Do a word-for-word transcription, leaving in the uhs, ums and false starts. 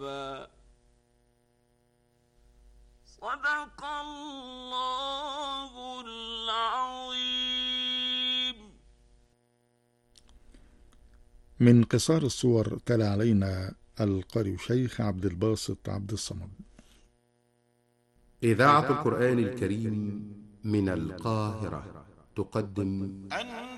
عذابا. صدق الله العظيم. من قصار الصور تلا علينا القارئ شيخ عبد الباسط عبد الصمد. إذاعة القرآن الكريم من القاهرة تقدم